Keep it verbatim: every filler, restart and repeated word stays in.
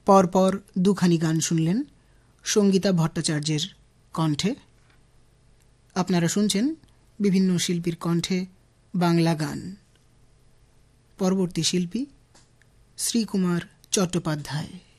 পরপর দুখানি গান শুনলেন সঙ্গীতা ভট্টাচার্যের কণ্ঠে। আপনারা শুনছেন বিভিন্ন শিল্পীর কণ্ঠে বাংলা গান। পরবর্তী শিল্পী শ্রীকুমার চট্টোপাধ্যায়।